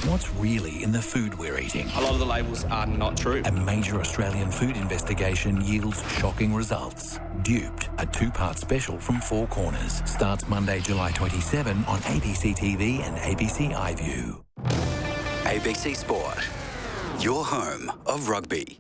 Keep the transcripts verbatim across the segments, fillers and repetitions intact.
What's really in the food we're eating? A lot of the labels are not true. A major Australian food investigation yields shocking results. Duped, a two-part special from Four Corners, starts Monday, July twenty-seventh on A B C T V and A B C iView. A B C Sport, your home of rugby.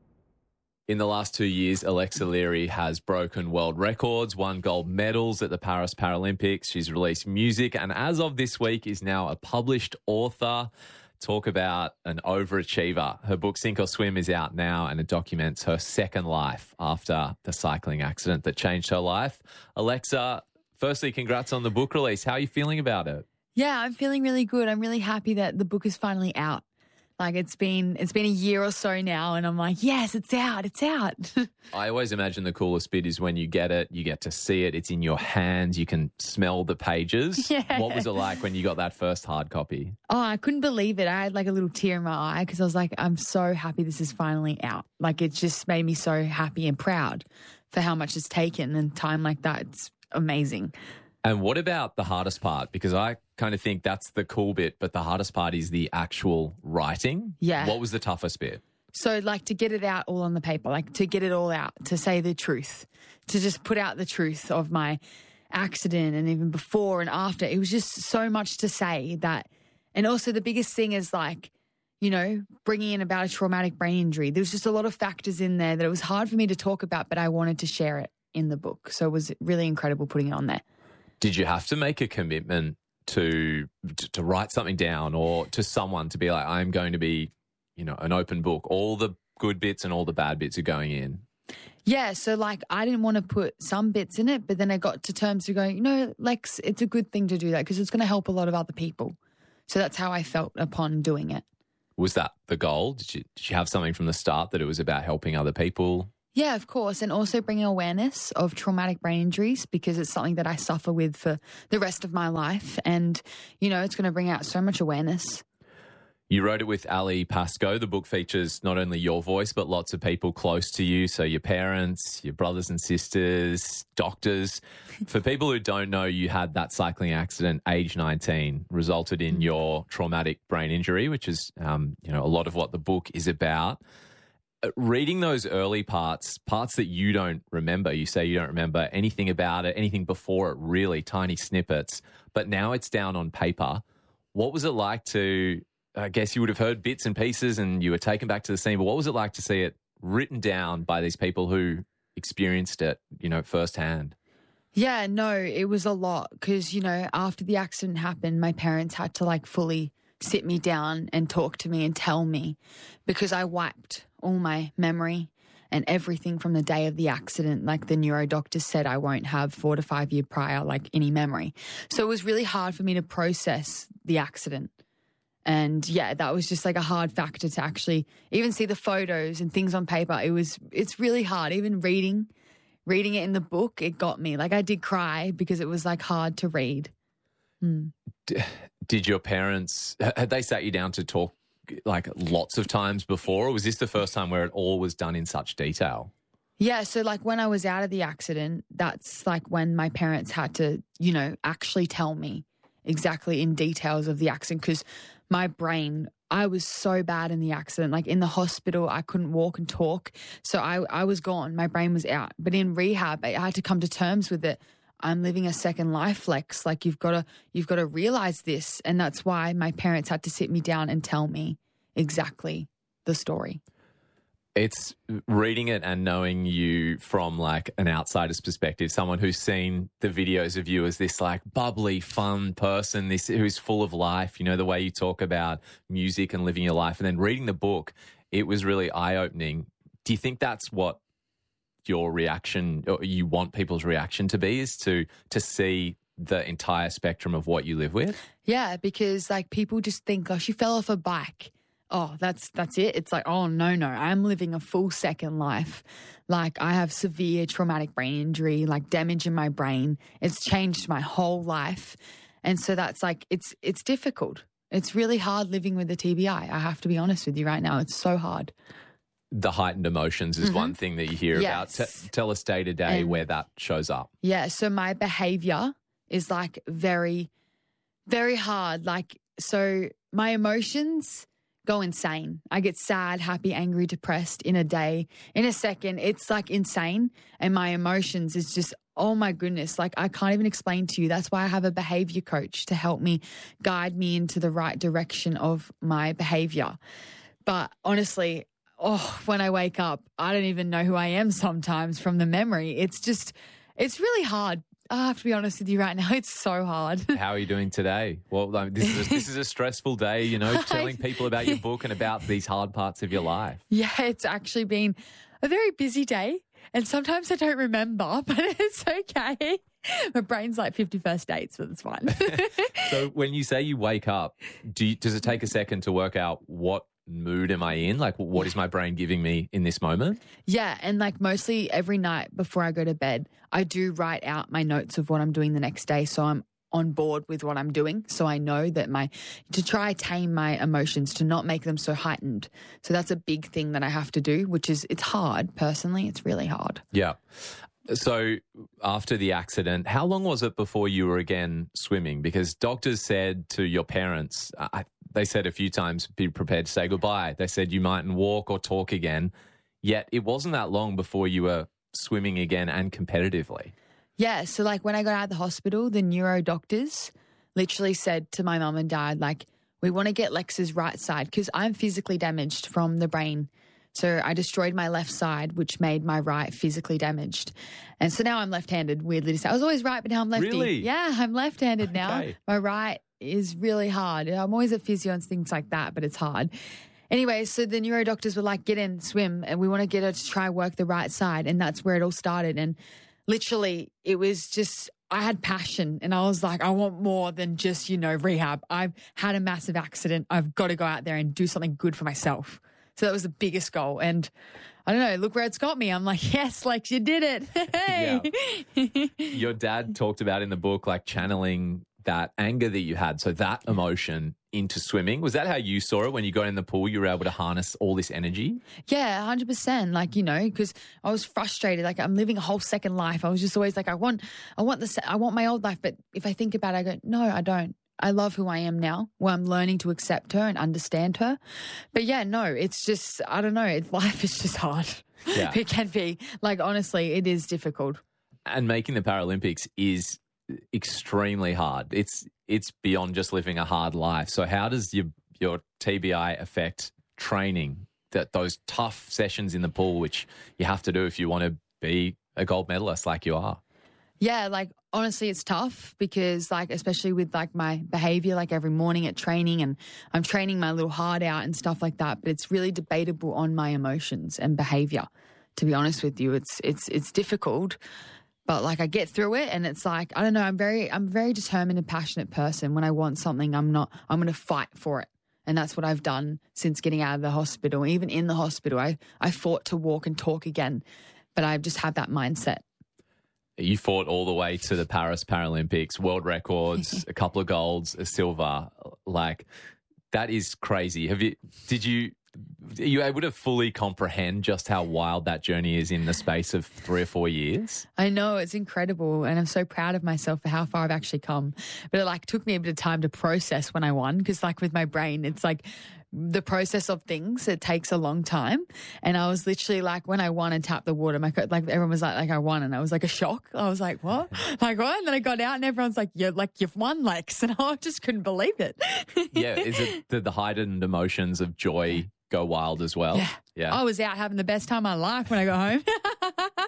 In the last two years, Alexa Leary has broken world records, won gold medals at the Paris Paralympics. She's released music and as of this week is now a published author. Talk about an overachiever. Her book Sink or Swim is out now and it documents her second life after the cycling accident that changed her life. Alexa, firstly, congrats on the book release. How are you feeling about it? Yeah, I'm feeling really good. I'm really happy that the book is finally out. Like it's been it's been a year or so now and I'm like, yes, it's out, it's out. I always imagine the coolest bit is when you get it, you get to see it, it's in your hands, you can smell the pages. Yeah. What was it like when you got that first hard copy? Oh, I couldn't believe it. I had like a little tear in my eye because I was like, I'm so happy this is finally out. Like it just made me so happy and proud for how much it's taken and time like that. It's amazing. And what about the hardest part? Because I kind of think that's the cool bit, but the hardest part is the actual writing. Yeah. What was the toughest bit? So like to get it out all on the paper, like to get it all out, to say the truth, to just put out the truth of my accident and even before and after. It was just so much to say that. And also the biggest thing is like, you know, bringing in about a traumatic brain injury. There was just a lot of factors in there that it was hard for me to talk about, but I wanted to share it in the book. So it was really incredible putting it on there. Did you have to make a commitment to, to to write something down or to someone to be like, I'm going to be, you know, an open book. All the good bits and all the bad bits are going in. Yeah, so like I didn't want to put some bits in it, but then I got to terms to going, you know, Lex, it's a good thing to do that because it's going to help a lot of other people. So that's how I felt upon doing it. Was that the goal? Did you, did you have something from the start that it was about helping other people? Yeah, of course. And also bringing awareness of traumatic brain injuries because it's something that I suffer with for the rest of my life. And, you know, it's going to bring out so much awareness. You wrote it with Ali Pascoe. The book features not only your voice, but lots of people close to you. So your parents, your brothers and sisters, doctors. For people who don't know, you had that cycling accident, age nineteen, resulted in your traumatic brain injury, which is, um, you know, a lot of what the book is about. Reading those early parts, parts that you don't remember, you say you don't remember anything about it, anything before it, really tiny snippets, but now it's down on paper. What was it like to, I guess you would have heard bits and pieces and you were taken back to the scene, but what was it like to see it written down by these people who experienced it, you know, firsthand? Yeah, no, it was a lot because, you know, after the accident happened, my parents had to like fully sit me down and talk to me and tell me because I wiped all my memory and everything from the day of the accident. Like the neuro doctor said, I won't have four to five year prior, like any memory. So it was really hard for me to process the accident. And yeah, that was just like a hard factor to actually even see the photos and things on paper. It was, it's really hard. Even reading, reading it in the book, it got me. Like I did cry because it was like hard to read. Hmm. Did your parents, had they sat you down to talk like lots of times before, or was this the first time where it all was done in such detail? Yeah, so like when I was out of the accident, that's like when my parents had to, you know, actually tell me exactly in details of the accident because my brain, I was so bad in the accident. Like in the hospital, I couldn't walk and talk. So I, I was gone. My brain was out. But in rehab, I had to come to terms with it. I'm living a second life, Lex. Like you've got to, you've got to realize this. And that's why my parents had to sit me down and tell me exactly the story. It's reading it and knowing you from like an outsider's perspective, someone who's seen the videos of you as this like bubbly, fun person, this who's full of life, you know, the way you talk about music and living your life. And then reading the book, it was really eye-opening. Do you think that's what your reaction, or you want people's reaction to be, is to to see the entire spectrum of what you live with? Yeah, because like people just think, oh, she fell off a bike. Oh, that's that's it. It's like, oh, no, no, I'm living a full second life. Like I have severe traumatic brain injury, like damage in my brain. It's changed my whole life. And so that's like, it's it's difficult. It's really hard living with a T B I. I have to be honest with you right now. It's so hard. The heightened emotions is mm-hmm. one thing that you hear yes. about. T- tell us day to day And, where that shows up. Yeah, so my behavior is like very, very hard. Like So my emotions go insane. I get sad, happy, angry, depressed in a day, in a second. It's like insane. And my emotions is just, oh my goodness, like I can't even explain to you. That's why I have a behavior coach to help me guide me into the right direction of my behavior. But honestly, oh, when I wake up, I don't even know who I am sometimes from the memory. It's just, it's really hard. I have to be honest with you right now. It's so hard. How are you doing today? Well, like, this is a, this is a stressful day, you know, telling people about your book and about these hard parts of your life. Yeah, it's actually been a very busy day. And sometimes I don't remember, but it's okay. My brain's like fifty first dates, but it's fine. So when you say you wake up, do you, does it take a second to work out what mood am I in? Like, what is my brain giving me in this moment? Yeah, and like mostly every night before I go to bed, I do write out my notes of what I'm doing the next day, so I'm on board with what I'm doing. So I know that my, to try tame my emotions, to not make them so heightened. So that's a big thing that I have to do, which is, it's hard. Personally, it's really hard. Yeah. So after the accident, how long was it before you were again swimming? Because doctors said to your parents, I, they said a few times, be prepared to say goodbye. They said you mightn't walk or talk again. Yet it wasn't that long before you were swimming again and competitively. Yeah, so like when I got out of the hospital, the neuro doctors literally said to my mum and dad, like, we want to get Lex's right side because I'm physically damaged from the brain. So I destroyed my left side, which made my right physically damaged. And so now I'm left-handed, weirdly to say. I was always right, but now I'm lefty. Really? Yeah, I'm left-handed now. Okay. My right is really hard. I'm always at physio and things like that, but it's hard. Anyway, so the neuro doctors were like, get in, swim, and we want to get her to try work the right side. And that's where it all started. And literally, it was just, I had passion and I was like, I want more than just, you know, rehab. I've had a massive accident. I've got to go out there and do something good for myself. So that was the biggest goal. And I don't know, look where it's got me. I'm like, yes, Lex, you did it. Hey. Yeah. Your dad talked about in the book, like channeling that anger that you had, so that emotion into swimming. Was that how you saw it when you got in the pool? You were able to harness all this energy? Yeah, one hundred percent. Like, you know, because I was frustrated. Like, I'm living a whole second life. I was just always like, I want, I want the, I want my old life. But if I think about it, I go, no, I don't. I love who I am now, where I'm learning to accept her and understand her. But yeah, no, it's just, I don't know. It's, life is just hard. Yeah. It can be. Like, honestly, it is difficult. And making the Paralympics is extremely hard. It's it's beyond just living a hard life. So how does your your T B I affect training? That those tough sessions in the pool, which you have to do if you want to be a gold medalist like you are? Yeah, like honestly, it's tough because like, especially with like my behavior, like every morning at training and I'm training my little heart out and stuff like that. But it's really debatable on my emotions and behavior. To be honest with you, it's, it's, it's difficult, but like I get through it and it's like, I don't know, I'm very, I'm a very determined and passionate person. When I want something, I'm not, I'm going to fight for it. And that's what I've done since getting out of the hospital. Even in the hospital, I, I fought to walk and talk again, but I just have that mindset. You fought all the way to the Paris Paralympics, world records, a couple of golds, a silver. Like, that is crazy. Have you, did you, are you able to fully comprehend just how wild that journey is in the space of three or four years? I know, it's incredible. And I'm so proud of myself for how far I've actually come. But it like took me a bit of time to process when I won. Because like with my brain, it's like, the process of things, it takes a long time. And I was literally like, when I won and tapped the water, my co- like everyone was like, like I won, and I was like a shock. I was like, what? Like what? And then I got out, and everyone's like, you're like you've won, Lex, and I just couldn't believe it. Yeah, is it the, the heightened emotions of joy go wild as well? Yeah, yeah. I was out having the best time of my life when I got home.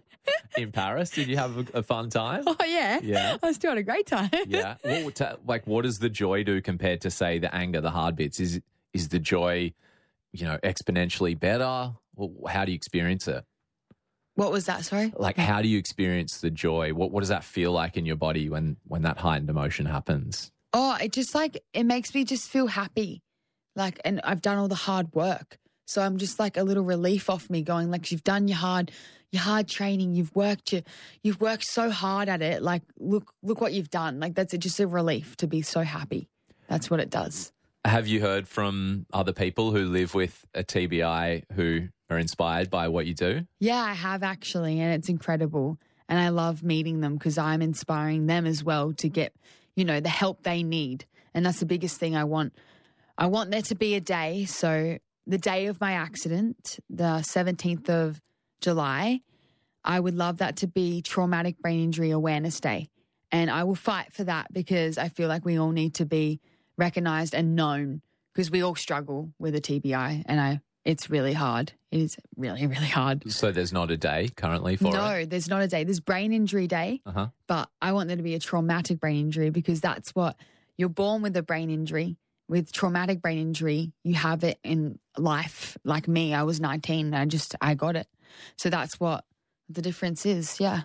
In Paris, did you have a, a fun time? Oh yeah, yeah. I still had a great time. Yeah. What would ta- like what does the joy do compared to say the anger, the hard bits? Is it Is the joy, you know, exponentially better? How do you experience it? What was that? Sorry? Like, how do you experience the joy? What What does that feel like in your body when when that heightened emotion happens? Oh, it just like, it makes me just feel happy. Like, and I've done all the hard work. So I'm just like a little relief off me going like, you've done your hard, your hard training. You've worked, your, you've worked so hard at it. Like, look, look what you've done. Like, that's just a relief to be so happy. That's what it does. Have you heard from other people who live with a T B I who are inspired by what you do? Yeah, I have actually, and it's incredible. And I love meeting them because I'm inspiring them as well to get, you know, the help they need And that's the biggest thing I want. I want there to be a day. So the day of my accident, the seventeenth of July, I would love that to be Traumatic Brain Injury Awareness Day. And I will fight for that because I feel like we all need to be recognised and known because we all struggle with a T B I and I it's really hard. It is really, really hard. So there's not a day currently for no, it? No, there's not a day. There's Brain Injury Day, uh-huh. but I want there to be a traumatic brain injury because that's what you're born with a brain injury. With traumatic brain injury, you have it in life. Like me, I was nineteen and I just, I got it. So that's what the difference is, yeah.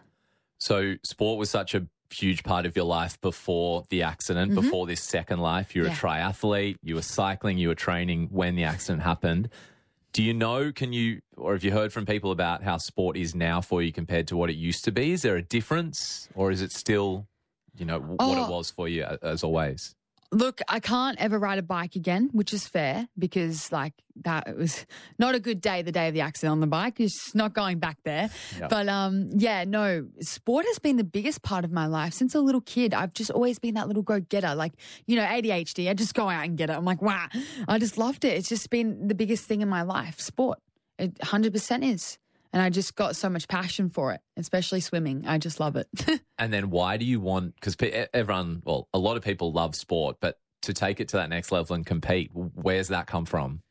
So sport was such a huge part of your life before the accident, Mm-hmm. before this second life. You're Yeah. a triathlete, you were cycling, you were training when the accident happened. Do you know, can you, or have you heard from people about how sport is now for you compared to what it used to be? Is there a difference or is it still, you know, what Oh. it was for you as always? Look, I can't ever ride a bike again, which is fair because, like, that was not a good day, the day of the accident on the bike. It's not going back there. Yep. But, um, yeah, no, sport has been the biggest part of my life. Since a little kid, I've just always been that little go-getter. Like, you know, A D H D, I just go out and get it. I'm like, wow. I just loved it. It's just been the biggest thing in my life, sport. It one hundred percent is. And I just got so much passion for it, especially swimming. I just love it. And then why do you want, because everyone, well, a lot of people love sport, but to take it to that next level and compete, where's that come from?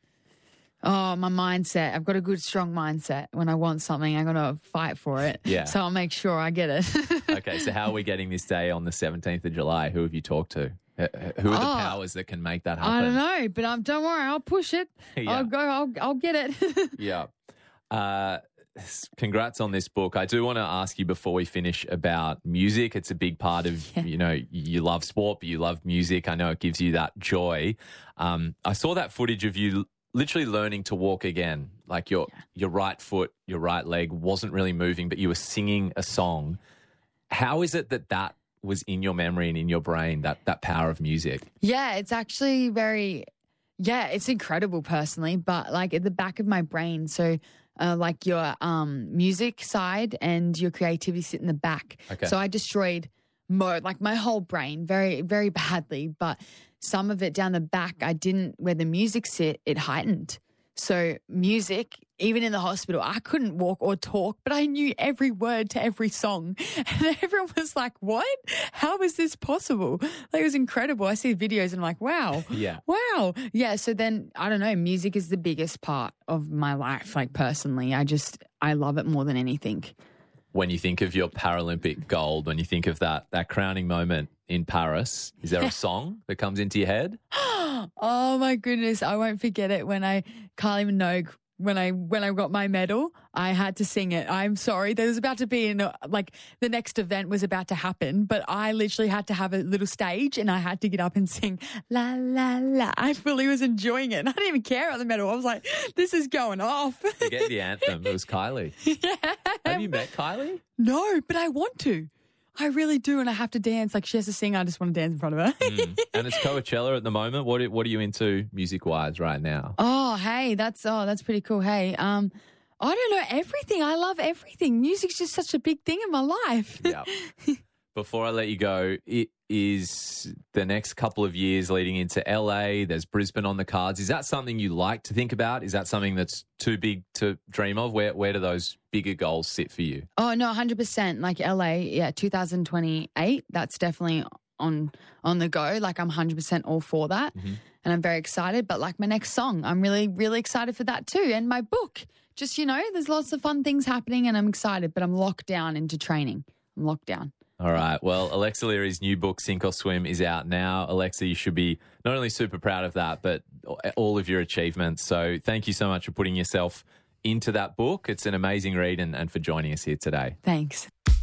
Oh, my mindset. I've got a good, strong mindset. When I want something, I'm going to fight for it. Yeah. So I'll make sure I get it. Okay, so how are we getting this day on the seventeenth of July? Who have you talked to? Uh, Who are the Oh, powers that can make that happen? I don't know, but um, don't worry. I'll push it. Yeah. I'll go. I'll, I'll get it. Yeah. Uh, congrats on this book. I do want to ask you before we finish about music. It's a big part of, Yeah. you know, you love sport, but you love music. I know it gives you that joy. Um, I saw that footage of you literally learning to walk again. Like your your right foot, your right leg wasn't really moving, but you were singing a song. How is it that that was in your memory and in your brain, that that power of music? Yeah, it's actually very, yeah, it's incredible personally, but like at the back of my brain. So uh, like your um, music side and your creativity sit in the back. Okay. So I destroyed mo like my whole brain very, very badly, but some of it down the back, I didn't, where the music sit, it heightened. So music, even in the hospital, I couldn't walk or talk, but I knew every word to every song. And everyone was like, what? How is this possible? Like, it was incredible. I see videos and I'm like, wow. Yeah. Wow. Yeah. So then, I don't know, music is the biggest part of my life. Like personally, I just, I love it more than anything. When you think of your Paralympic gold, when you think of that that crowning moment in Paris, is there a song that comes into your head? Oh my goodness, I won't forget it when I, Kylie Minogue, when I when I got my medal, I had to sing it. I'm sorry, there was about to be, in a, like the next event was about to happen, but I literally had to have a little stage and I had to get up and sing la la la. I fully was enjoying it and I didn't even care about the medal. I was like, this is going off. Forget the anthem. It was Kylie. Yeah. Have you met Kylie? No, but I want to. I really do, and I have to dance. Like, she has to sing, I just want to dance in front of her. Mm. And it's Coachella at the moment. What are, what are you into music-wise right now? Oh, hey, that's oh, that's pretty cool. Hey, um, I don't know everything. I love everything. Music's just such a big thing in my life. Yeah. Before I let you go, it is the next couple of years leading into L A. There's Brisbane on the cards. Is that something you like to think about? Is that something that's too big to dream of? Where where do those bigger goals sit for you? Oh no, one hundred percent. Like L A, yeah, two thousand twenty-eight. That's definitely on on the go. Like I'm one hundred percent all for that, Mm-hmm. and I'm very excited. But like my next song, I'm really really excited for that too. And my book, just you know, there's lots of fun things happening, and I'm excited. But I'm locked down into training. I'm locked down. All right. Well, Alexa Leary's new book, Sink or Swim, is out now. Alexa, you should be not only super proud of that, but all of your achievements. So thank you so much for putting yourself into that book. It's an amazing read and, and for joining us here today. Thanks.